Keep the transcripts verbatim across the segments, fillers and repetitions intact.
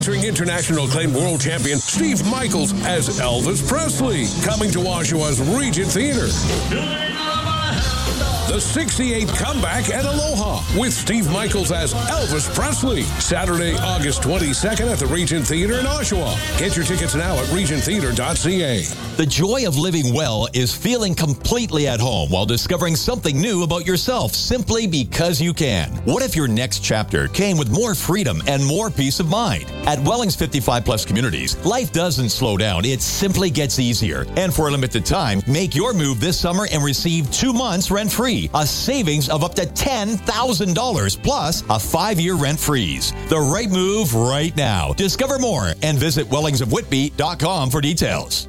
Featuring international acclaimed world champion Steve Michaels as Elvis Presley, coming to Oshawa's Regent Theatre. The sixty-eight Comeback at Aloha with Steve Michaels as Elvis Presley. Saturday, August twenty-second at the Regent Theatre in Oshawa. Get your tickets now at regent theatre dot c a. The joy of living well is feeling completely at home while discovering something new about yourself simply because you can. What if your next chapter came with more freedom and more peace of mind? At Welling's fifty-five plus communities, life doesn't slow down. It simply gets easier. And for a limited time, make your move this summer and receive two months rent-free. A savings of up to ten thousand dollars plus a five-year rent freeze. The right move right now. Discover more and visit wellings of whitby dot com for details.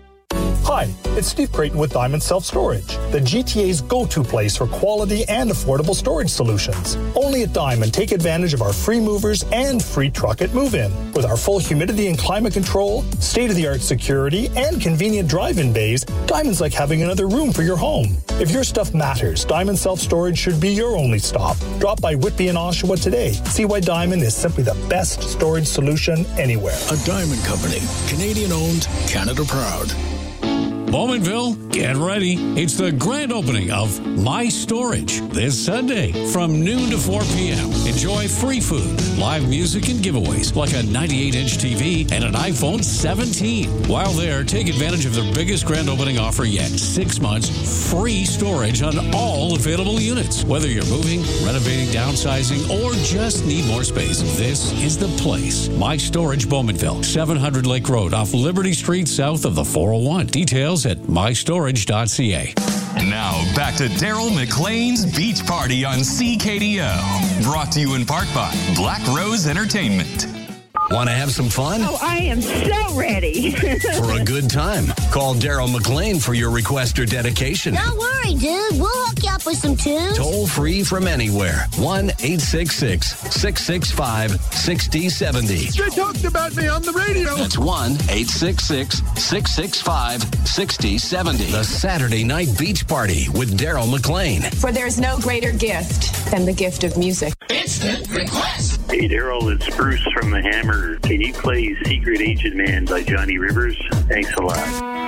Hi, it's Steve Creighton with Diamond Self-Storage, the G T A's go-to place for quality and affordable storage solutions. Only at Diamond, take advantage of our free movers and free truck at move-in. With our full humidity and climate control, state-of-the-art security, and convenient drive-in bays, Diamond's like having another room for your home. If your stuff matters, Diamond Self-Storage should be your only stop. Drop by Whitby and Oshawa today. See why Diamond is simply the best storage solution anywhere. A Diamond Company, Canadian-owned, Canada proud. Bowmanville, get ready. It's the grand opening of My Storage this Sunday from noon to four p.m. Enjoy free food, live music, and giveaways like a ninety-eight inch T V and an iPhone seventeen. While there, take advantage of their biggest grand opening offer yet. Six months free storage on all available units. Whether you're moving, renovating, downsizing, or just need more space, this is the place. My Storage Bowmanville, seven hundred Lake Road off Liberty Street south of the four oh one. Details at my storage dot c a. Now, back to Daryl McLean's Beach Party on C K D O. Brought to you in part by Black Rose Entertainment. Want to have some fun? Oh, I am so ready. For a good time, call Daryl McLean for your request or dedication. Don't worry, dude. We'll hook you up with some tunes. Toll free from anywhere. one eight six six, six six five, six zero seven zero. They talked about me on the radio. That's one eight six six, six six five, six zero seven zero. The Saturday Night Beach Party with Daryl McLean. For there's no greater gift than the gift of music. Instant request. Hey, Daryl, it's Bruce from The Hammer. Can you play Secret Agent Man by Johnny Rivers? Thanks a lot.